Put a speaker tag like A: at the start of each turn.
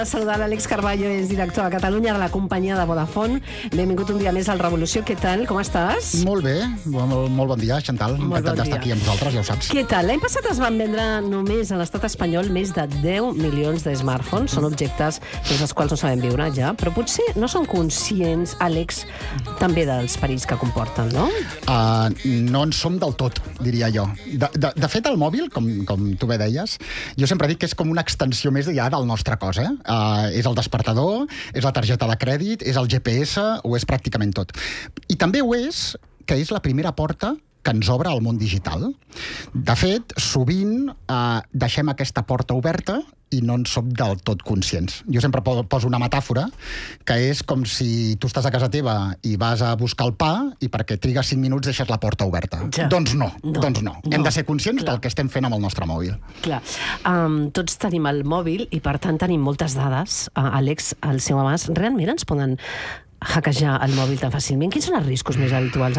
A: Saludar l'Àlex Carballo, és director a Catalunya de la companyia de Vodafone. Benvingut un dia més al Revolució. Què tal? Com estàs?
B: Molt bé, molt bon dia, Chantal. Encantat d'estar aquí amb vosaltres, ja ho saps.
A: Què tal? L'any passat es van vendre només a l'estat espanyol més de 10 milions de smartphones. Són objectes sense els quals no sabem viure ja, però potser no som conscients, Àlex, també dels perills que comporten, no?
B: No en som del tot, diria jo. De fet, el mòbil, com tu bé deies, jo sempre dic que és com una extensió més ja del nostre cos, és el despertador, és la targeta de crèdit, és el GPS, ho és pràcticament tot. I també ho és que és la primera porta que ens obre al món digital. De fet, sovint deixem aquesta porta oberta i no en som del tot conscients. Jo sempre poso una metàfora, que és com si tu estàs a casa teva i vas a buscar el pa i perquè trigues 5 minuts deixes la porta oberta.
A: Ja.
B: Doncs no. Hem de ser conscients del que estem fent amb el nostre mòbil.
A: Clar. Tots tenim el mòbil i, per tant, tenim moltes dades. Àlex, al seu abast, realment ens poden hackejar el mòbil tan fàcilment? Quins són els riscos més habituals?